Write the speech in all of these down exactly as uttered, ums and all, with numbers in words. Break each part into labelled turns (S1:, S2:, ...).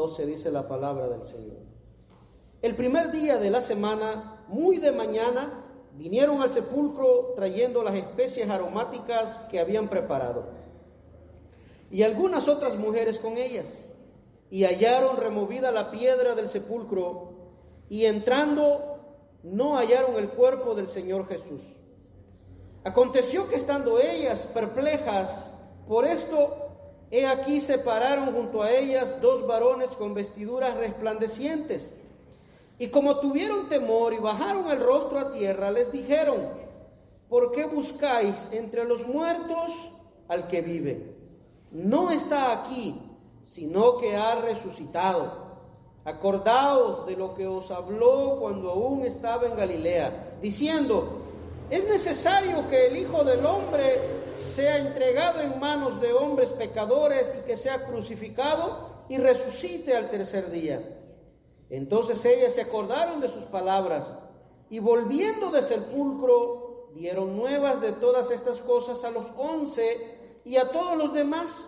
S1: doce dice la palabra del Señor. El primer día de la semana, muy de mañana, vinieron al sepulcro trayendo las especias aromáticas que habían preparado, y algunas otras mujeres con ellas, y hallaron removida la piedra del sepulcro, y entrando no hallaron el cuerpo del Señor Jesús. Aconteció que estando ellas perplejas por esto, he aquí se pararon junto a ellas dos varones con vestiduras resplandecientes, y como tuvieron temor y bajaron el rostro a tierra, les dijeron: ¿por qué buscáis entre los muertos al que vive? No está aquí, sino que ha resucitado. Acordaos de lo que os habló cuando aún estaba en Galilea, diciendo: es necesario que el Hijo del Hombre sea entregado en manos de hombres pecadores y que sea crucificado y resucite al tercer día. Entonces ellas se acordaron de sus palabras y volviendo del sepulcro dieron nuevas de todas estas cosas a los once y a todos los demás.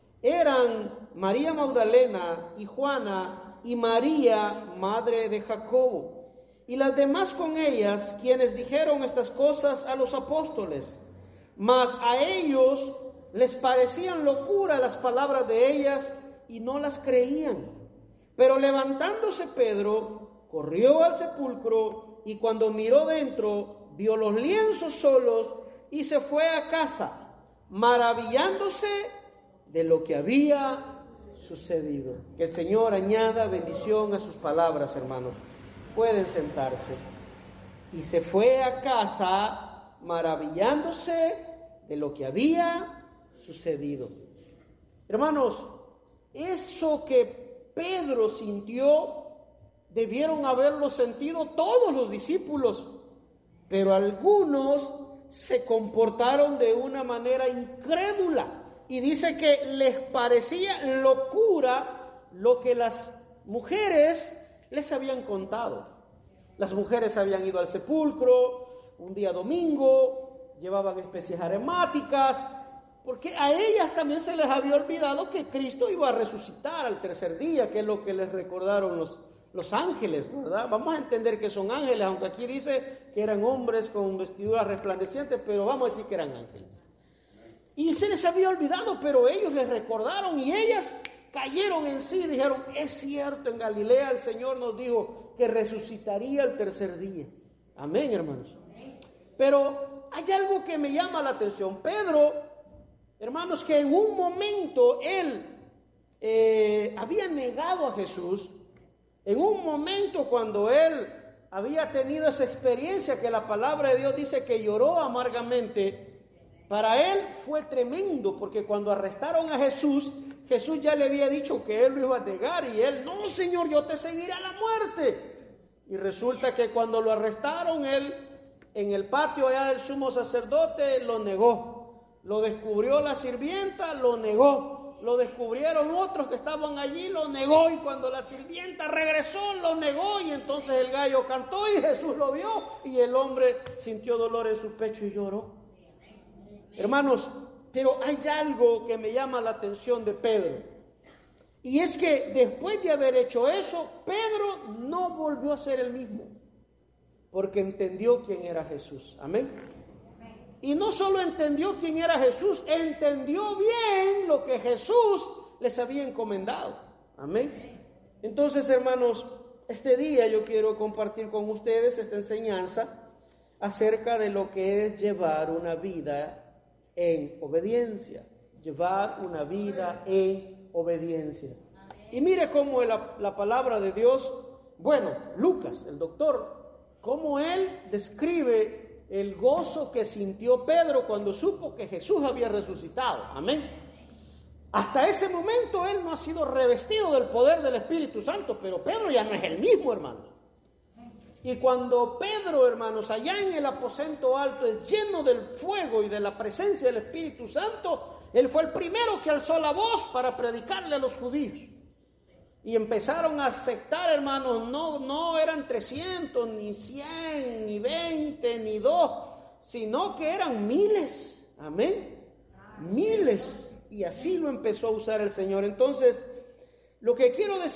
S1: Eran María Magdalena y Juana y María, madre de Jacobo, y las demás con ellas, quienes dijeron estas cosas a los apóstoles. Mas a ellos les parecían locura las palabras de ellas y no las creían. Pero levantándose Pedro, corrió al sepulcro y cuando miró dentro, vio los lienzos solos y se fue a casa, maravillándose de lo que había sucedido. Que el Señor añada bendición a sus palabras, hermanos. Pueden sentarse. Y se fue a casa maravillándose de lo que había sucedido. Hermanos, eso que Pedro sintió, debieron haberlo sentido todos los discípulos, pero algunos se comportaron de una manera incrédula y dice que les parecía locura lo que las mujeres les habían contado. Las mujeres habían ido al sepulcro un día domingo, llevaban especias aromáticas, porque a ellas también se les había olvidado que Cristo iba a resucitar al tercer día, que es lo que les recordaron los, los ángeles, ¿verdad? Vamos a entender que son ángeles, aunque aquí dice que eran hombres con vestiduras resplandecientes, pero vamos a decir que eran ángeles. Y se les había olvidado, pero ellos les recordaron y ellas cayeron en sí y dijeron: es cierto, en Galilea el Señor nos dijo que resucitaría el tercer día. Amén, hermanos. Pero hay algo que me llama la atención. Pedro, hermanos, que en un momento él eh, había negado a Jesús, en un momento cuando él había tenido esa experiencia que la palabra de Dios dice que lloró amargamente, para él fue tremendo, porque cuando arrestaron a Jesús, Jesús ya le había dicho que él lo iba a negar y él: no, Señor, yo te seguiré a la muerte. Y resulta que cuando lo arrestaron, él en el patio allá del sumo sacerdote lo negó. Lo descubrió la sirvienta, lo negó. Lo descubrieron otros que estaban allí, lo negó. Y cuando la sirvienta regresó, lo negó. Y entonces el gallo cantó y Jesús lo vio. Y el hombre sintió dolor en su pecho y lloró. Hermanos, pero hay algo que me llama la atención de Pedro. Y es que después de haber hecho eso, Pedro no volvió a ser el mismo. Porque entendió quién era Jesús. Amén. Y no solo entendió quién era Jesús, entendió bien lo que Jesús les había encomendado. Amén. Entonces, hermanos, este día yo quiero compartir con ustedes esta enseñanza acerca de lo que es llevar una vida en obediencia. Llevar una vida en obediencia. Y mire cómo la, la palabra de Dios, bueno, Lucas, el doctor, cómo él describe el gozo que sintió Pedro cuando supo que Jesús había resucitado. Amén. Hasta ese momento él no ha sido revestido del poder del Espíritu Santo, pero Pedro ya no es el mismo, hermano. Y cuando Pedro, hermanos, allá en el aposento alto es lleno del fuego y de la presencia del Espíritu Santo, él fue el primero que alzó la voz para predicarle a los judíos. Y empezaron a aceptar, hermanos, no, no eran trescientos, ni cien, ni veinte, ni dos, sino que eran miles. Amén. Miles. Y así lo empezó a usar el Señor. Entonces, lo que quiero decir